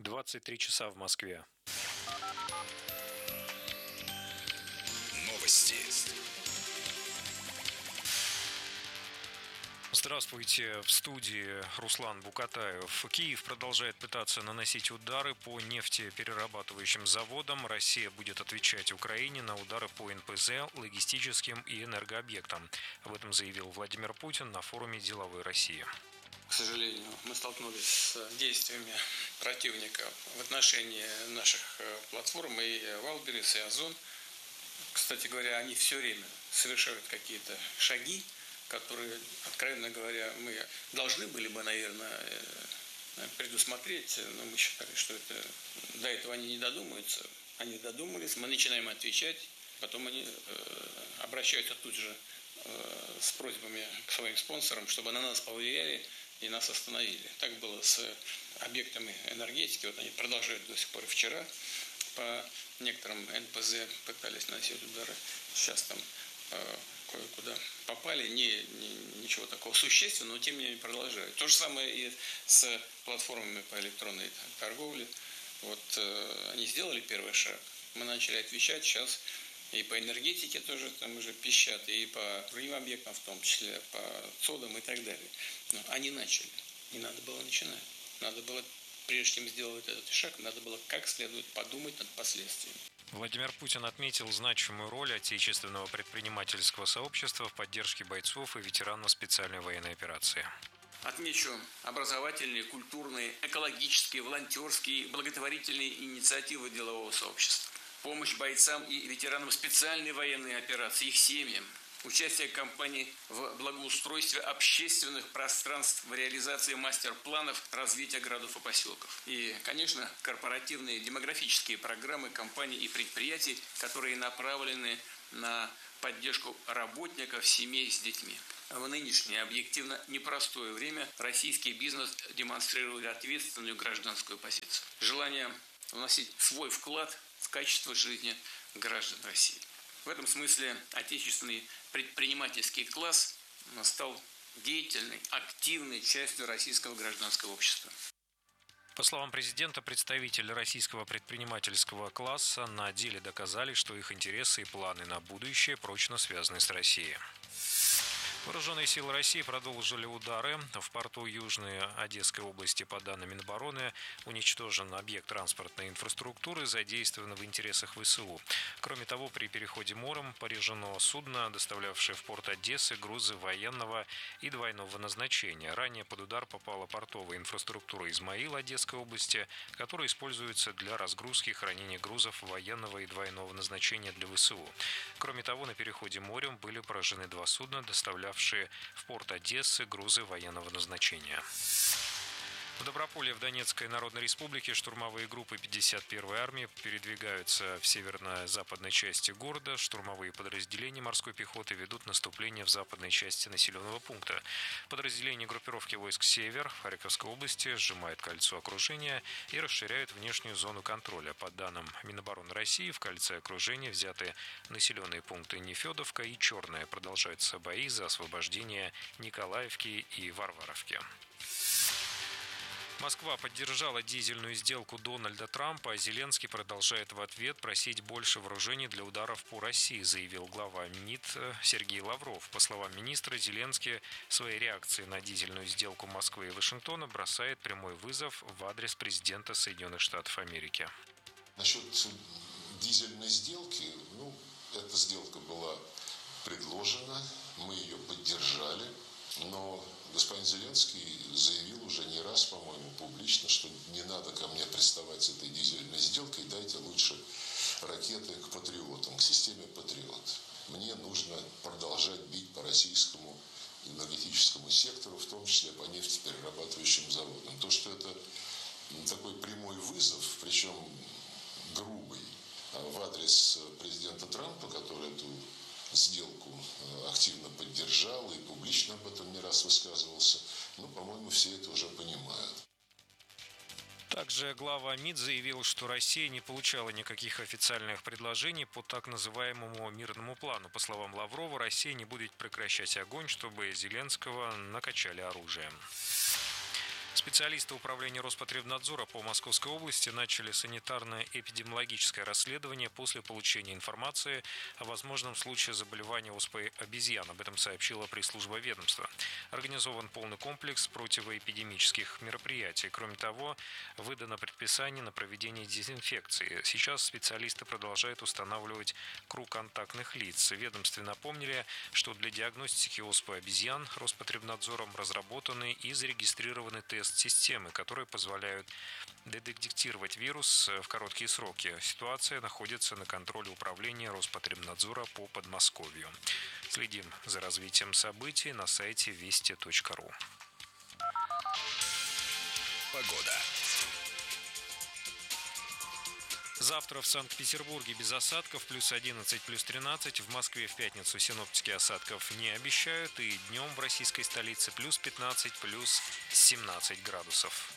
23 часа в Москве. Новости. Здравствуйте, в студии Руслан Букатаев. Киев продолжает пытаться наносить удары по нефтеперерабатывающим заводам. Россия будет отвечать Украине на удары по НПЗ, логистическим и энергообъектам. Об этом заявил Владимир Путин на форуме «Деловой России». К сожалению, мы столкнулись с действиями противника в отношении наших платформ и Валберес, и Озон. Кстати говоря, они все время совершают какие-то шаги, которые, откровенно говоря, мы должны были бы, наверное, предусмотреть, но мы считали, что до этого они не додумаются. Они додумались, мы начинаем отвечать, потом они обращаются тут же с просьбами к своим спонсорам, чтобы на нас повлияли и нас остановили. Так было с объектами энергетики, вот они продолжают до сих пор. Вчера по некоторым НПЗ пытались наносить удары, сейчас там кое-куда попали, ничего такого существенного, но тем не менее продолжают. То же самое и с платформами по электронной торговле. Вот они сделали первый шаг, мы начали отвечать, сейчас и по энергетике тоже там уже пищат, и по другим объектам, в том числе по ЦОДам и так далее. Но они начали, не надо было начинать. Надо было, прежде чем сделать этот шаг, надо было как следует подумать над последствиями. Владимир Путин отметил значимую роль отечественного предпринимательского сообщества в поддержке бойцов и ветеранов специальной военной операции. Отмечу образовательные, культурные, экологические, волонтерские, благотворительные инициативы делового сообщества. Помощь бойцам и ветеранам специальной военной операции, их семьям. Участие компаний в благоустройстве общественных пространств, в реализации мастер-планов развития городов и поселков. И, конечно, корпоративные демографические программы компаний и предприятий, которые направлены на поддержку работников, семей с детьми. В нынешнее объективно непростое время российский бизнес демонстрирует ответственную гражданскую позицию. Желание вносить свой вклад в качество жизни граждан России. В этом смысле отечественный предпринимательский класс стал деятельной, активной частью российского гражданского общества. По словам президента, представители российского предпринимательского класса на деле доказали, что их интересы и планы на будущее прочно связаны с Россией. Вооруженные силы России продолжили удары. В порту Южной Одесской области, по данным Минобороны, уничтожен объект транспортной инфраструктуры, задействован в интересах ВСУ. Кроме того, при переходе морем повреждено судно, доставлявшее в порт Одессы грузы военного и двойного назначения. Ранее под удар попала портовая инфраструктура Измаил Одесской области, которая используется для разгрузки и хранения грузов военного и двойного назначения для ВСУ. Кроме того, на переходе морем были поражены два судна, доставлявшие в порт Одессы грузы военного назначения. В Доброполе в Донецкой Народной Республике штурмовые группы 51-й армии передвигаются в северно-западной части города. Штурмовые подразделения морской пехоты ведут наступление в западной части населенного пункта. Подразделения группировки войск «Север» в Харьковской области сжимают кольцо окружения и расширяют внешнюю зону контроля. По данным Минобороны России, в кольце окружения взяты населенные пункты Нефедовка и Черная. Продолжаются бои за освобождение Николаевки и Варваровки. Москва поддержала дизельную сделку Дональда Трампа, а Зеленский продолжает в ответ просить больше вооружений для ударов по России, заявил глава МИД Сергей Лавров. По словам министра, Зеленский в своей реакции на дизельную сделку Москвы и Вашингтона бросает прямой вызов в адрес президента Соединенных Штатов Америки. Насчет дизельной сделки, эта сделка была предложена, мы ее поддержали. Но господин Зеленский заявил уже не раз, по-моему, публично, что не надо ко мне приставать с этой дизельной сделкой, дайте лучше ракеты к патриотам, к системе «Патриот». Мне нужно продолжать бить по российскому энергетическому сектору, в том числе по нефтеперерабатывающим заводам. То, что это такой прямой вызов, причем грубый, в адрес президента Трампа, который эту сделку активно поддержал и публично об этом не раз высказывался. По-моему, все это уже понимают. Также глава МИД заявил, что Россия не получала никаких официальных предложений по так называемому мирному плану. По словам Лаврова, Россия не будет прекращать огонь, чтобы Зеленского накачали оружием. Специалисты управления Роспотребнадзора по Московской области начали санитарно-эпидемиологическое расследование после получения информации о возможном случае заболевания оспой обезьян. Об этом сообщила пресс-служба ведомства. Организован полный комплекс противоэпидемических мероприятий. Кроме того, выдано предписание на проведение дезинфекции. Сейчас специалисты продолжают устанавливать круг контактных лиц. В ведомстве напомнили, что для диагностики оспы обезьян Роспотребнадзором разработаны и зарегистрированы тест-системы, которые позволяют детектировать вирус в короткие сроки. Ситуация находится на контроле управления Роспотребнадзора по Подмосковью. Следим за развитием событий на сайте вести.ру. Погода. Завтра в Санкт-Петербурге без осадков, плюс 11, плюс 13. В Москве в пятницу синоптики осадков не обещают. И днем в российской столице плюс 15, плюс 17 градусов.